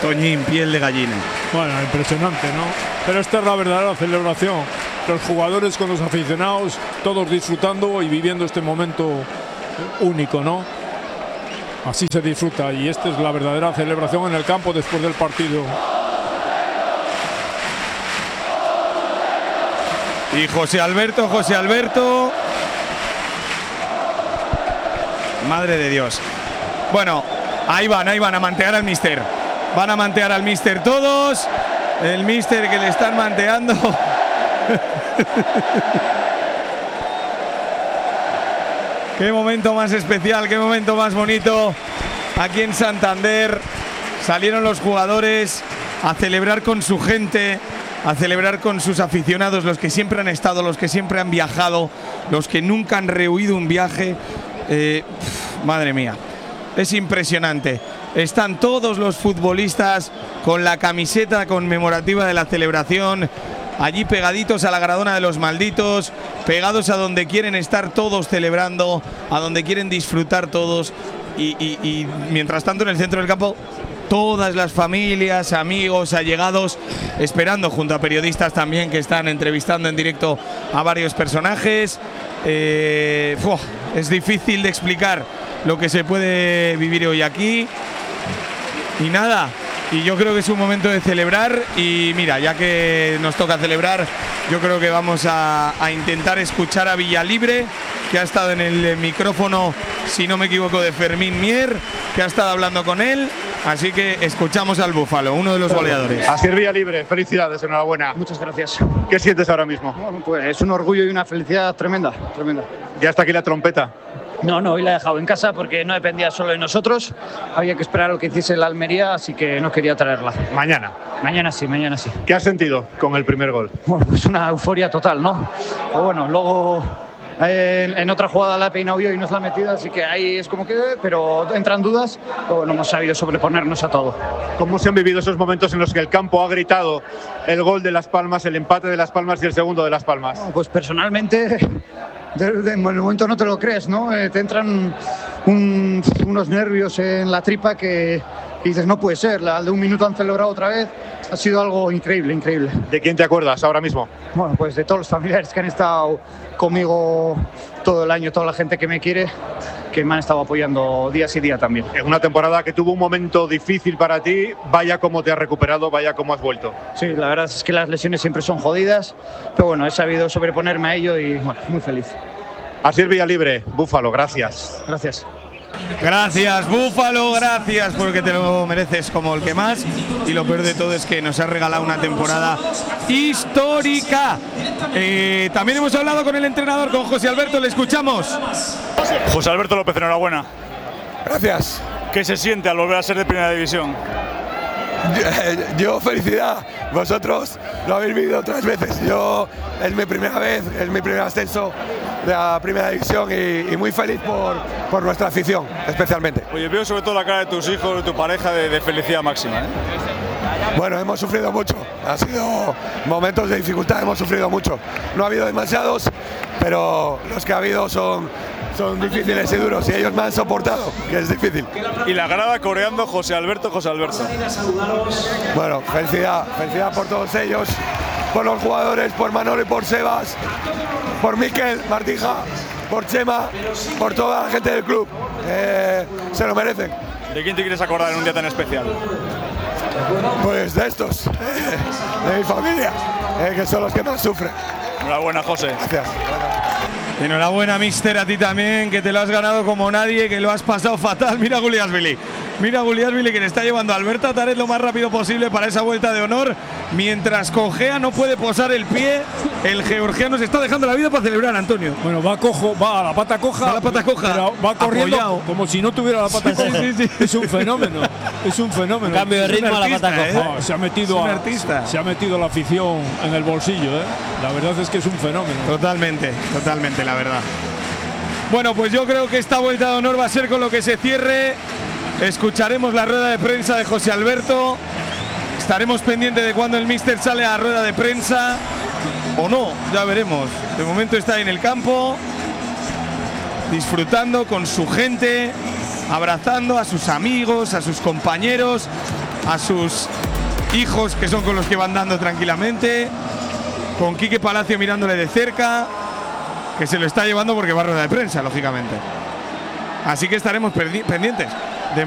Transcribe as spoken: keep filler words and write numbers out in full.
Toñín, piel de gallina. Bueno, impresionante, ¿no? Pero esta es la verdadera celebración. Los jugadores con los aficionados, todos disfrutando y viviendo este momento único, ¿no? Así se disfruta y esta es la verdadera celebración en el campo después del partido. Y José Alberto, José Alberto. Madre de Dios. Bueno, ahí van, ahí van a mantear al míster. Van a mantear al míster todos. El míster que le están manteando. Qué momento más especial, qué momento más bonito. Aquí en Santander salieron los jugadores a celebrar con su gente, a celebrar con sus aficionados, los que siempre han estado, los que siempre han viajado, los que nunca han rehuido un viaje. Eh, pf, madre mía, es impresionante. Están todos los futbolistas con la camiseta conmemorativa de la celebración, allí pegaditos a la Gradona de los Malditos, pegados a donde quieren estar todos celebrando, a donde quieren disfrutar todos. Y, y, y mientras tanto en el centro del campo, todas las familias, amigos, allegados, esperando junto a periodistas también que están entrevistando en directo a varios personajes. Eh, ¡fua! Es difícil de explicar lo que se puede vivir hoy aquí. Y nada, y yo creo que es un momento de celebrar. Y mira, ya que nos toca celebrar, yo creo que vamos a, a intentar escuchar a Villalibre, que ha estado en el micrófono, si no me equivoco, de Fermín Mier, que ha estado hablando con él. Así que escuchamos al Búfalo, uno de los goleadores. Asier Villalibre, felicidades, enhorabuena. Muchas gracias. ¿Qué sientes ahora mismo? Bueno, pues es un orgullo y una felicidad tremenda, tremenda. Ya está aquí la trompeta. No, no, hoy la he dejado en casa porque no dependía solo de nosotros. Había que esperar a lo que hiciese la Almería, así que no quería traerla. Mañana. Mañana sí, mañana sí. ¿Qué has sentido con el primer gol? Bueno, pues una euforia total, ¿no? Pero bueno, luego eh, en otra jugada la he peinado yo y nos la he metido, así que ahí es como que, pero entran dudas, pero bueno, hemos sabido sobreponernos a todo. ¿Cómo se han vivido esos momentos en los que el campo ha gritado el gol de Las Palmas, el empate de Las Palmas y el segundo de Las Palmas? Bueno, pues personalmente, de, de, en el momento no te lo crees, ¿no? Eh, te entran un, unos nervios en la tripa que dices, no puede ser, la de un minuto han celebrado otra vez. Ha sido algo increíble, increíble. ¿De quién te acuerdas ahora mismo? Bueno, pues de todos los familiares que han estado conmigo todo el año, toda la gente que me quiere, que me han estado apoyando día sí día también. En una temporada que tuvo un momento difícil para ti, vaya cómo te has recuperado, vaya cómo has vuelto. Sí, la verdad es que las lesiones siempre son jodidas, pero bueno, he sabido sobreponerme a ello y bueno, muy feliz. Asier Villalibre, Búfalo, gracias. Gracias. Gracias, Búfalo, gracias, porque te lo mereces como el que más. Y lo peor de todo es que nos has regalado una temporada histórica. Eh, también hemos hablado con el entrenador, con José Alberto, le escuchamos. José Alberto López, enhorabuena. Gracias. ¿Qué se siente al volver a ser de Primera División? Yo, yo felicidad, vosotros lo habéis vivido otras veces. Yo es mi primera vez, es mi primer ascenso de la Primera División y, y muy feliz por, por nuestra afición, especialmente. Oye, veo sobre todo la cara de tus hijos, de tu pareja, de, de felicidad máxima, ¿eh? Bueno, hemos sufrido mucho, ha sido momentos de dificultad, hemos sufrido mucho. No ha habido demasiados, pero los que ha habido son, son difíciles y duros y ellos me han soportado, que es difícil. Y la grada coreando José Alberto, José Alberto. Bueno, felicidad, felicidad por todos ellos, por los jugadores, por Manolo y por Sebas, por Miquel Martija, por Chema, por toda la gente del club. Eh, se lo merecen. ¿De quién te quieres acordar en un día tan especial? Pues de estos, eh, de mi familia, eh, que son los que más sufren. Enhorabuena, José. Gracias. Enhorabuena, mister, a ti también, que te lo has ganado como nadie, que lo has pasado fatal. Mira a Guliasvili, mira a Guliasvili que le está llevando a Alberto Ataret lo más rápido posible para esa vuelta de honor. Mientras Cogea no puede posar el pie, el georgiano se está dejando la vida para celebrar, Antonio. Bueno, va cojo, va a la pata coja, va a la pata coja, pero va corriendo apoyado, como si no tuviera la pata coja. Sí, sí, sí. Es un fenómeno, es un fenómeno. Cambio de ritmo a la pata coja. No, se ha metido a, artista. se ha metido la afición en el bolsillo, ¿eh? La verdad es que es un fenómeno. Totalmente, totalmente, la verdad. Bueno, pues yo creo que esta vuelta de honor va a ser con lo que se cierre. Escucharemos la rueda de prensa de José Alberto. Estaremos pendientes de cuando el míster sale a la rueda de prensa. O no, ya veremos. De momento está en el campo, disfrutando con su gente, abrazando a sus amigos, a sus compañeros. a sus hijos, que son con los que van dando tranquilamente, con Quique Palacio mirándole de cerca, que se lo está llevando porque va a rueda de prensa, lógicamente. Así que estaremos pendientes.